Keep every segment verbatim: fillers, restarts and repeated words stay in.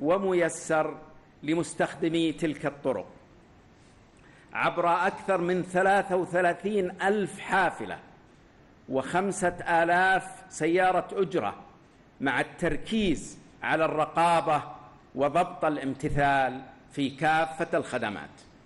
وميسر لمستخدمي تلك الطرق عبر أكثر من ثلاثة وثلاثين ألف حافلة وخمسة آلاف سيارة أجرة، مع التركيز على الرقابة وضبط الامتثال في كافة الخدمات.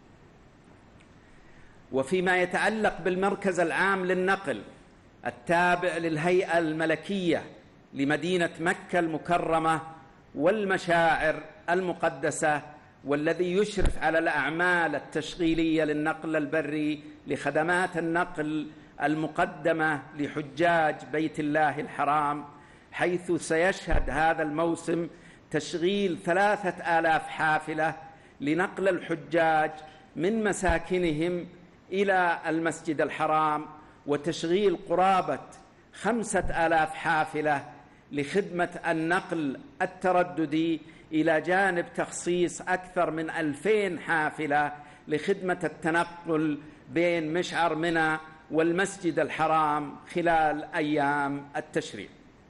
وفيما يتعلق بالمركز العام للنقل التابع للهيئة الملكية لمدينة مكة المكرمة والمشاعر المقدسة، والذي يشرف على الأعمال التشغيلية للنقل البري لخدمات النقل المقدمة لحجاج بيت الله الحرام، حيث سيشهد هذا الموسم تشغيل ثلاثة آلاف حافلة لنقل الحجاج من مساكنهم إلى المسجد الحرام، وتشغيل قرابة خمسة آلاف حافلة لخدمة النقل الترددي، إلى جانب تخصيص أكثر من ألفين حافلة لخدمة التنقل بين مشعر منى والمسجد الحرام خلال أيام التشريق.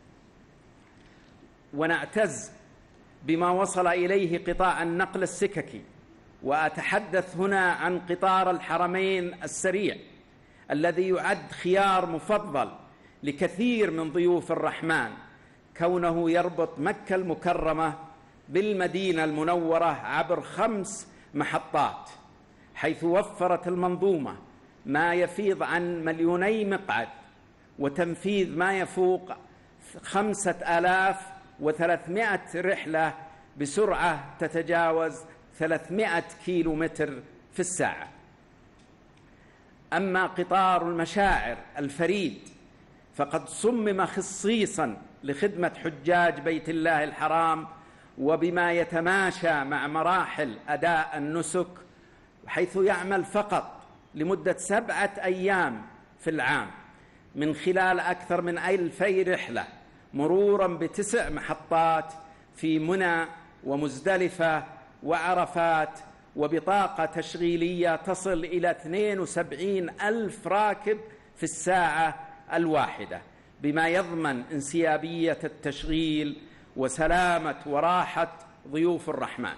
ونعتز بما وصل إليه قطاع النقل السككي، وأتحدث هنا عن قطار الحرمين السريع الذي يعد خيار مفضل لكثير من ضيوف الرحمن، كونه يربط مكة المكرمة بالمدينة المنورة عبر خمس محطات، حيث وفرت المنظومة ما يفيض عن مليوني مقعد وتنفيذ ما يفوق خمسة آلاف وثلاثمائة رحلة بسرعة تتجاوز ثلاثمائة كيلو متر في الساعة. أما قطار المشاعر الفريد فقد صمم خصيصا لخدمة حجاج بيت الله الحرام، وبما يتماشى مع مراحل أداء النسك، حيث يعمل فقط لمدة سبعة أيام في العام من خلال أكثر من ألفي رحلة، مرورا بتسع محطات في منى ومزدلفة وعرفات، وبطاقة تشغيلية تصل إلى اثنين وسبعين ألف راكب في الساعة الواحدة، بما يضمن انسيابية التشغيل وسلامة وراحة ضيوف الرحمن.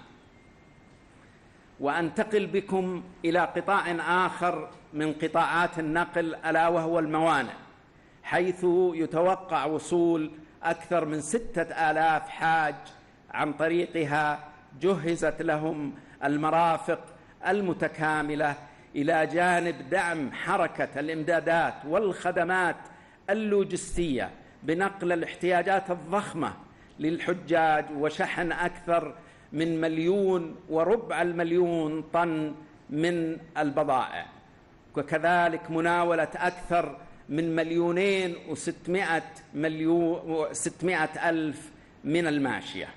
وأنتقل بكم إلى قطاع آخر من قطاعات النقل، ألا وهو الموانئ، حيث يتوقع وصول أكثر من ستة آلاف حاج عن طريقها، جهزت لهم المرافق المتكاملة، إلى جانب دعم حركة الإمدادات والخدمات اللوجستية بنقل الاحتياجات الضخمة للحجاج، وشحن أكثر من مليون وربع المليون طن من البضائع، وكذلك مناولة أكثر من مليونين وستمائة مليون ستمائة ألف من الماشية.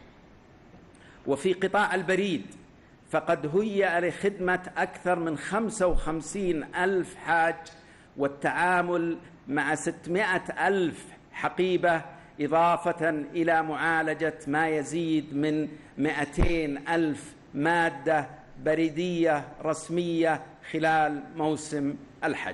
وفي قطاع البريد فقد هيأ لخدمة أكثر من خمسة وخمسين ألف حاج والتعامل مع ستمائة ألف حقيبة، إضافة إلى معالجة ما يزيد من مئتين ألف مادة بريدية رسمية خلال موسم الحج.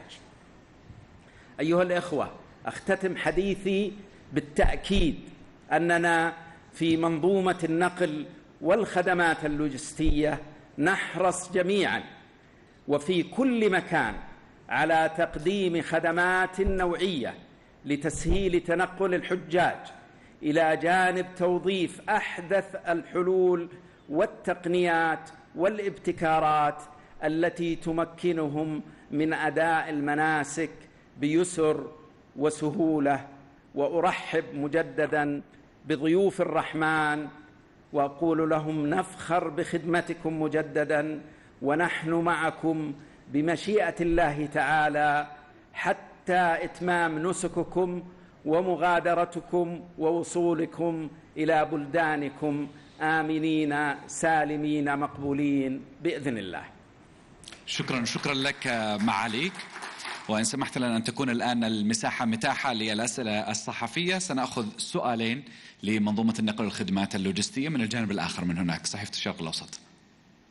أيها الإخوة، أختتم حديثي بالتأكيد أننا في منظومة النقل والخدمات اللوجستية نحرص جميعا وفي كل مكان على تقديم خدمات نوعية لتسهيل تنقل الحجاج، إلى جانب توظيف أحدث الحلول والتقنيات والابتكارات التي تمكنهم من أداء المناسك بيسر وسهولة. وأرحب مجددا بضيوف الرحمن وأقول لهم نفخر بخدمتكم مجددا، ونحن معكم بمشيئة الله تعالى حتى إتمام نسككم ومغادرتكم ووصولكم إلى بلدانكم آمنين سالمين مقبولين بإذن الله. شكرا شكرا لك معاليك. وإن سمحت لنا أن تكون الآن المساحة متاحة للأسئلة الصحفية، سنأخذ سؤالين لمنظومة النقل والخدمات اللوجستية من الجانب الآخر من هناك، صحيفة الشرق الأوسط.